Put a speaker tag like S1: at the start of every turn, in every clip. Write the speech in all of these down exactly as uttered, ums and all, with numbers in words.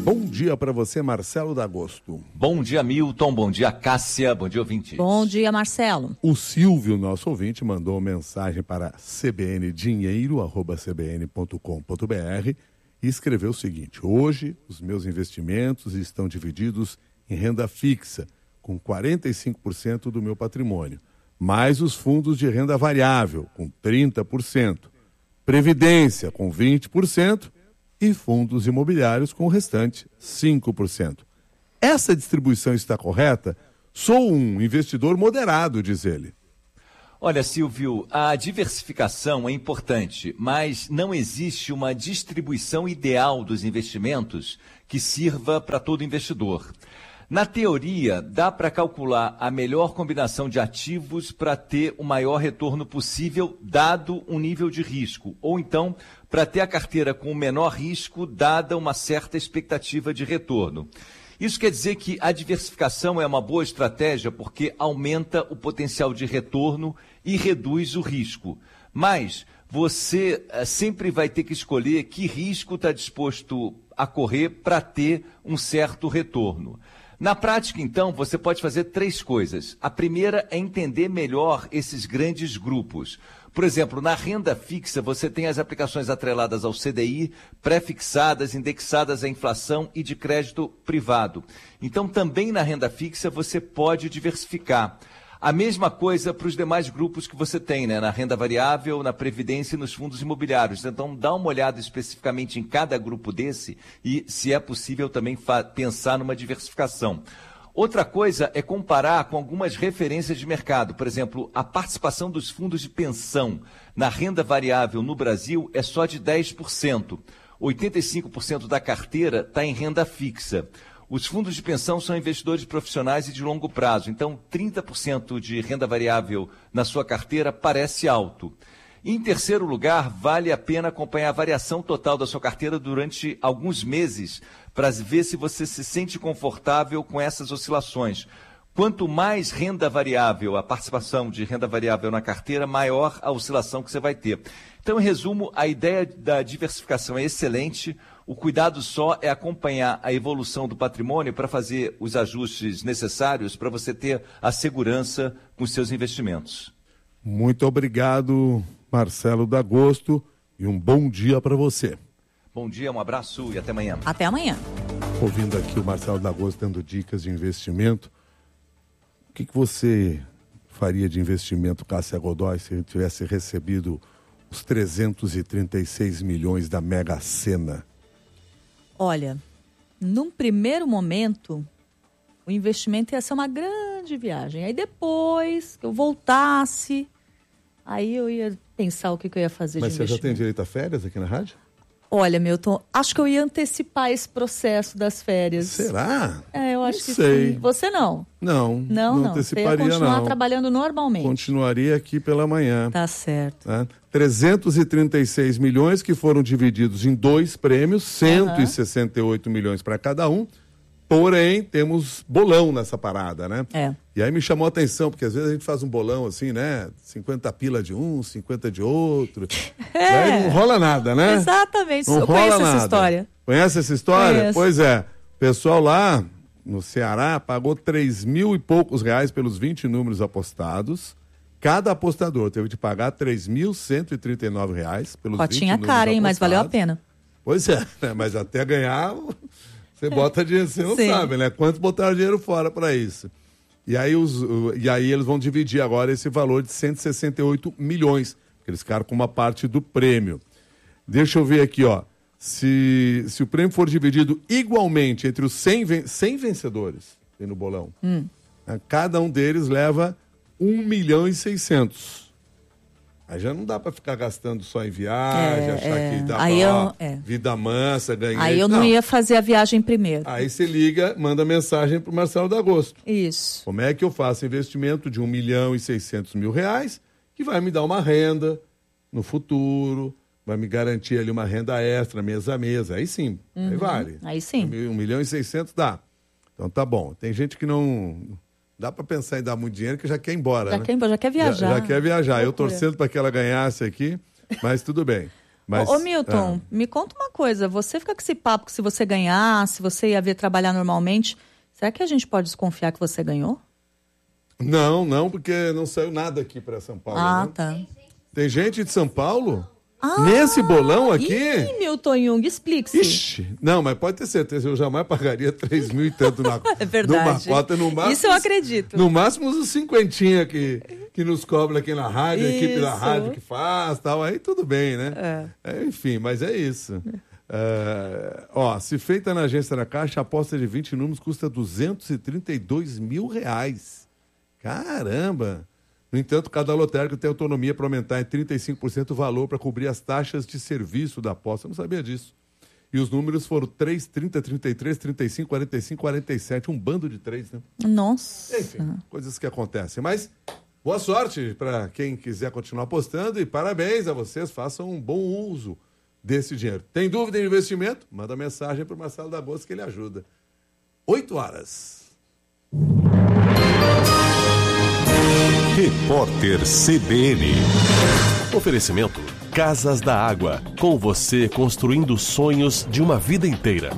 S1: Bom dia para você, Marcelo D'Agosto.
S2: Bom dia, Milton. Bom dia, Cássia. Bom dia, ouvintes.
S3: Bom dia, Marcelo.
S1: O Silvio, nosso ouvinte, mandou mensagem para c b n dinheiro arroba c b n ponto com ponto b r e escreveu o seguinte: hoje, os meus investimentos estão divididos em renda fixa, com quarenta e cinco por cento do meu patrimônio, mais os fundos de renda variável, com trinta por cento, previdência, com vinte por cento, e fundos imobiliários com o restante, cinco por cento. Essa distribuição está correta? Sou um investidor moderado, diz ele.
S2: Olha, Silvio, a diversificação é importante, mas não existe uma distribuição ideal dos investimentos que sirva para todo investidor. Na teoria, dá para calcular a melhor combinação de ativos para ter o maior retorno possível, dado um nível de risco, ou então para ter a carteira com o menor risco, dada uma certa expectativa de retorno. Isso quer dizer que a diversificação é uma boa estratégia porque aumenta o potencial de retorno e reduz o risco. Mas você uh, sempre vai ter que escolher que risco está disposto a correr para ter um certo retorno. Na prática, então, você pode fazer três coisas. A primeira é entender melhor esses grandes grupos. Por exemplo, na renda fixa, você tem as aplicações atreladas ao C D I, pré-fixadas, indexadas à inflação e de crédito privado. Então, também na renda fixa, você pode diversificar. A mesma coisa para os demais grupos que você tem, né? Na renda variável, na previdência e nos fundos imobiliários. Então, dá uma olhada especificamente em cada grupo desse e, se é possível, também pensar numa diversificação. Outra coisa é comparar com algumas referências de mercado. Por exemplo, a participação dos fundos de pensão na renda variável no Brasil é só de dez por cento. oitenta e cinco por cento da carteira está em renda fixa. Os fundos de pensão são investidores profissionais e de longo prazo, então trinta por cento de renda variável na sua carteira parece alto. Em terceiro lugar, vale a pena acompanhar a variação total da sua carteira durante alguns meses para ver se você se sente confortável com essas oscilações. Quanto mais renda variável, a participação de renda variável na carteira, maior a oscilação que você vai ter. Então, em resumo, a ideia da diversificação é excelente. O cuidado só é acompanhar a evolução do patrimônio para fazer os ajustes necessários para você ter a segurança com os seus investimentos.
S1: Muito obrigado, Marcelo D'Agosto, e um bom dia para você.
S2: Bom dia, um abraço e até amanhã.
S3: Até amanhã.
S1: Ouvindo aqui o Marcelo D'Agosto dando dicas de investimento, o que, que você faria de investimento, Cássia Godoy, se tivesse recebido os trezentos e trinta e seis milhões da Mega Sena?
S3: Olha, num primeiro momento, o investimento ia ser uma grande viagem. Aí depois que eu voltasse, aí eu ia pensar o que, que eu ia fazer.
S1: Mas
S3: de
S1: você
S3: investimento.
S1: já tem direito a férias aqui na rádio?
S3: Olha, Milton, acho que eu ia antecipar esse processo das férias.
S1: Será?
S3: É, eu acho
S1: não
S3: que
S1: sei.
S3: sim. Você não?
S1: Não,
S3: Não,
S1: não,
S3: não.
S1: anteciparia,
S3: você ia continuar
S1: não.
S3: trabalhando normalmente.
S1: Continuaria aqui pela manhã.
S3: Tá certo.
S1: Né? trezentos e trinta e seis milhões que foram divididos em dois prêmios, cento e sessenta e oito milhões para cada um. Porém, temos bolão nessa parada, né?
S3: É.
S1: E aí me chamou a atenção, porque às vezes a gente faz um bolão assim, né? cinquenta pila de um, cinquenta de outro.
S3: É.
S1: E aí não rola nada, né?
S3: Exatamente.
S1: Não
S3: eu
S1: rola
S3: conheço
S1: nada.
S3: essa história.
S1: Conhece essa história?
S3: Conheço.
S1: Pois é. O pessoal lá no Ceará pagou três mil e poucos reais pelos vinte números apostados. Cada apostador teve de pagar três mil cento e trinta e nove reais pelos vinte
S3: Cotinha
S1: números
S3: cara, hein? Mas valeu a
S1: apostados.
S3: pena.
S1: Pois é, né? Mas até ganhar, você bota dinheiro, você não
S3: Sim.
S1: sabe, né? Quantos botaram dinheiro fora para isso? E aí, os, e aí eles vão dividir agora esse valor de cento e sessenta e oito milhões, porque eles ficaram com uma parte do prêmio. Deixa eu ver aqui, ó. Se, se o prêmio for dividido igualmente entre os cem, cem vencedores tem no bolão,
S3: Hum.
S1: né? Cada um deles leva um milhão e seiscentos. Aí já não dá para ficar gastando só em viagem,
S3: É,
S1: achar
S3: é.
S1: que dá
S3: Aí
S1: pra,
S3: eu-
S1: ó,
S3: é.
S1: vida mansa, ganhar.
S3: Aí eu não, ia fazer a viagem primeiro.
S1: Aí você liga, manda mensagem pro Marcelo D'Agosto.
S3: Isso.
S1: Como é que eu faço investimento de um milhão e seiscentos mil reais, que vai me dar uma renda no futuro, vai me garantir ali uma renda extra, mês a mês. Aí sim, aí vale.
S3: Aí sim.
S1: Um milhão e seiscentos dá. Então tá bom. Tem gente que não... Dá para pensar em dar muito dinheiro que já quer ir embora,
S3: Já
S1: né?
S3: quer, já quer viajar.
S1: Já, já quer viajar. Eu
S3: Loucura.
S1: torcendo para que ela ganhasse aqui, mas tudo bem. Mas,
S3: ô, ô, Milton,
S1: ah.
S3: me conta uma coisa. Você fica com esse papo que se você ganhar, se você ia ver trabalhar normalmente, será que a gente pode desconfiar que você ganhou?
S1: Não, não, porque não saiu nada aqui para São Paulo.
S3: Ah,
S1: né?
S3: tá.
S1: Tem gente de São Paulo?
S3: Ah,
S1: Nesse bolão aqui?
S3: Ih, Milton Jung, explique-se.
S1: Ixi, não, mas pode ter certeza, eu jamais pagaria três mil e tanto na,
S3: É verdade.
S1: numa cota. No máximo,
S3: Isso eu acredito.
S1: No máximo os cinquentinha que, que nos cobra aqui na rádio, a equipe da
S3: Isso.
S1: rádio que faz, tal, aí tudo bem, né?
S3: É.
S1: É, enfim, mas é isso. É, ó, se feita na agência da Caixa, a aposta de vinte números custa duzentos e trinta e dois mil reais. Caramba! No entanto, cada lotérico tem autonomia para aumentar em trinta e cinco por cento o valor para cobrir as taxas de serviço da aposta. Eu não sabia disso. E os números foram três, trinta, trinta e três, trinta e cinco, quarenta e cinco, quarenta e sete. Um bando de três, né?
S3: Nossa.
S1: Enfim, coisas que acontecem. Mas boa sorte para quem quiser continuar apostando e parabéns a vocês. Façam um bom uso desse dinheiro. Tem dúvida em investimento? Manda mensagem para o Marcelo da Bolsa que ele ajuda. Oito horas.
S4: Repórter C B N. Oferecimento Casas da Água. Com você construindo sonhos de uma vida inteira.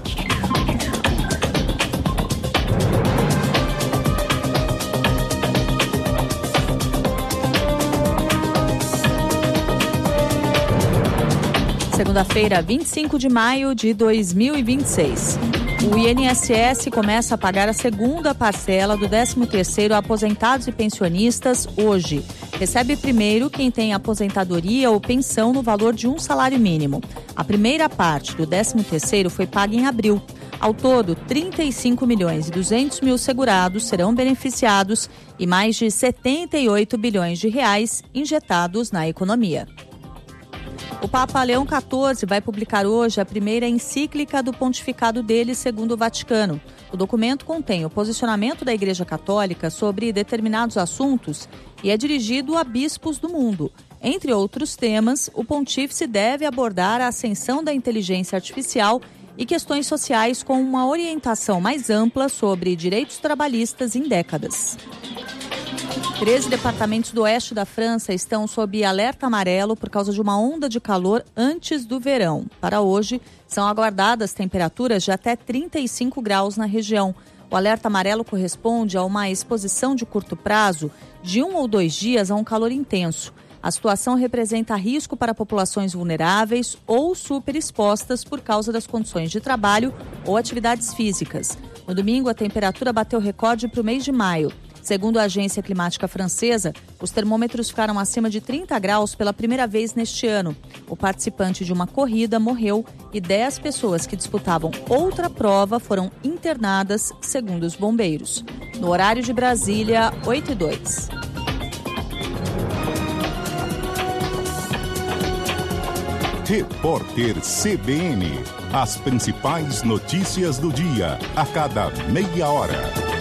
S3: Segunda-feira, vinte e cinco de maio de dois mil e vinte e seis. O I N S S começa a pagar a segunda parcela do décimo terceiro a aposentados e pensionistas hoje. Recebe primeiro quem tem aposentadoria ou pensão no valor de um salário mínimo. A primeira parte do décimo terceiro foi paga em abril. Ao todo, trinta e cinco milhões e duzentos mil segurados serão beneficiados e mais de setenta e oito bilhões de reais injetados na economia. O Papa Leão quatorze vai publicar hoje a primeira encíclica do pontificado dele, segundo o Vaticano. O documento contém o posicionamento da Igreja Católica sobre determinados assuntos e é dirigido a bispos do mundo. Entre outros temas, o pontífice deve abordar a ascensão da inteligência artificial e questões sociais com uma orientação mais ampla sobre direitos trabalhistas em décadas. Treze departamentos do oeste da França estão sob alerta amarelo por causa de uma onda de calor antes do verão. Para hoje, são aguardadas temperaturas de até trinta e cinco graus na região. O alerta amarelo corresponde a uma exposição de curto prazo de um ou dois dias a um calor intenso. A situação representa risco para populações vulneráveis ou superexpostas por causa das condições de trabalho ou atividades físicas. No domingo, a temperatura bateu recorde para o mês de maio. Segundo a agência climática francesa, os termômetros ficaram acima de trinta graus pela primeira vez neste ano. O participante de uma corrida morreu e dez pessoas que disputavam outra prova foram internadas, segundo os bombeiros. No horário de Brasília, oito e dois.
S4: Repórter C B N. As principais notícias do dia, a cada meia hora.